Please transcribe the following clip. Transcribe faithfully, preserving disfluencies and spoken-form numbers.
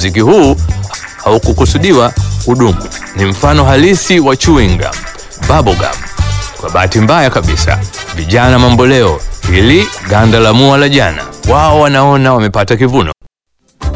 Muziki huu haukukusudiwa kudumu, ni mfano halisi wa chewing gum, bubble gum. Kwa bahati mbaya kabisa, vijana mamboleo, ili ganda la mua la jana, wao wanaona wamepata kivuno